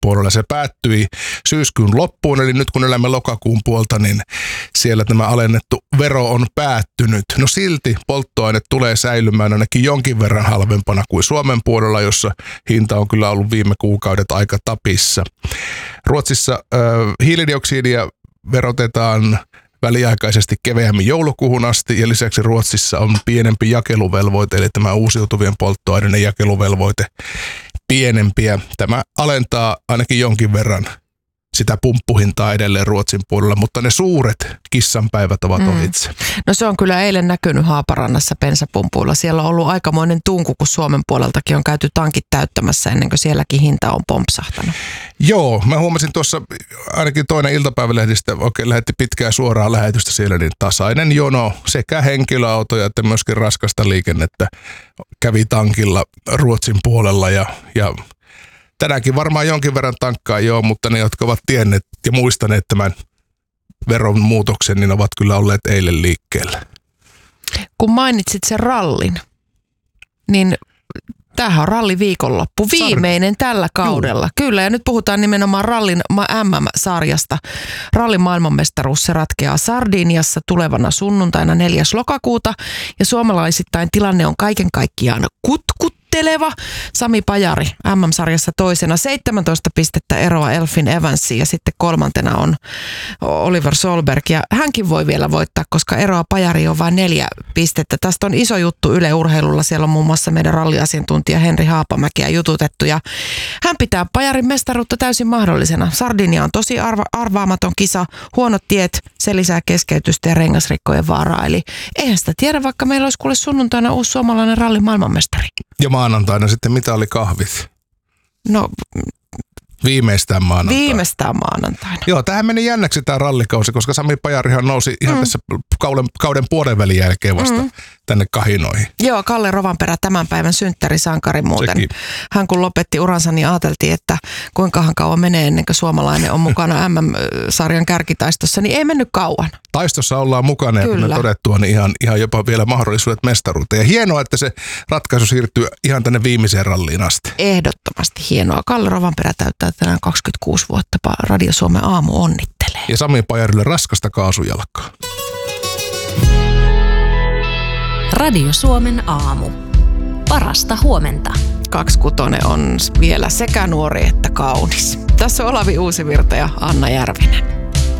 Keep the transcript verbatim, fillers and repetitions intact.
puolella. Se päättyi syyskuun loppuun, eli nyt kun elämme lokakuun puolta, niin siellä tämä alennettu vero on päättynyt. No silti polttoaine tulee säilymään ainakin jonkin verran halvempana kuin Suomen puolella, jossa hinta on kyllä ollut viime kuukaudet aika tapissa. Ruotsissa äh, hiilidioksidia verotetaan väliaikaisesti keveämmin joulukuuhun asti, ja lisäksi Ruotsissa on pienempi jakeluvelvoite, eli tämä uusiutuvien polttoaineiden jakeluvelvoite pienempiä. Tämä alentaa ainakin jonkin verran sitä pumppuhintaa edelleen Ruotsin puolella, mutta ne suuret kissanpäivät ovat mm. ohitse. No se on kyllä eilen näkynyt Haaparannassa bensapumpuilla. Siellä on ollut aikamoinen tunku, kun Suomen puoleltakin on käyty tankit täyttämässä ennen kuin sielläkin hinta on pompsahtanut. Joo, mä huomasin tuossa ainakin toinen iltapäivälehdistä, oikein lähetti pitkää suoraa lähetystä siellä, niin tasainen jono sekä henkilöautoja että myöskin raskasta liikennettä kävi tankilla Ruotsin puolella ja, ja tänäänkin varmaan jonkin verran tankkaa joo, mutta ne, jotka ovat tienneet ja muistaneet tämän veron muutoksen, niin ovat kyllä olleet eilen liikkeellä. Kun mainitsit sen rallin, niin tämähän on ralliviikonloppu, viimeinen tällä kaudella. Juu. Kyllä, ja nyt puhutaan nimenomaan rallin M M-sarjasta. Rallin maailmanmestaruus, se ratkeaa Sardiniassa tulevana sunnuntaina neljäs lokakuuta, ja suomalaisittain tilanne on kaiken kaikkiaan kutkut. Sami Pajari M M-sarjassa toisena, seitsemäntoista pistettä eroa Elfyn Evansiin ja sitten kolmantena on Oliver Solberg ja hänkin voi vielä voittaa, koska eroa Pajari on vain neljä pistettä. Tästä on iso juttu Yle Urheilulla, siellä on muun muassa meidän ralliasiantuntija Henri Haapamäkeä jututettu ja hän pitää Pajarin mestaruutta täysin mahdollisena. Sardinia on tosi arva- arvaamaton kisa, huonot tiet, se lisää keskeytystä ja rengasrikkojen vaaraa, eli eihän sitä tiedä, vaikka meillä olisi kuule sunnuntaina uusi suomalainen rallin maailmanmestari. Ja maanantaina sitten mitä oli kahvit? No viimeistään maanantaina. Viimeistään maanantaina. Joo, tähän meni jännäksi tämä rallikausi, koska Sami Pajarihan nousi ihan mm. tässä kauden, kauden puolen välin jälkeen vasta mm. tänne kahinoihin. Joo, Kalle Rovanperä tämän päivän synttärisankari muuten. Sekin. Hän kun lopetti uransa, niin ajateltiin, että kuinkahan kauan menee ennen kuin suomalainen on mukana M M-sarjan kärkitaistossa, niin ei mennyt kauan. Taistossa ollaan mukana ja kuten todettua, niin ihan, ihan jopa vielä mahdollisuudet mestaruuteen. Ja hienoa, että se ratkaisu siirtyy ihan tänne viimeiseen ralliin asti. Ehdottomasti hienoa. Kalle Rovanperä täyttää tänään kaksikymmentäkuusi vuotta. Radio Suomen aamu onnittelee. Ja Sami Pajarille raskasta kaasujalkaa. Radio Suomen aamu. Parasta huomenta. Kaksikutonen on vielä sekä nuori että kaunis. Tässä on Olavi Uusivirta ja Anna Järvinen.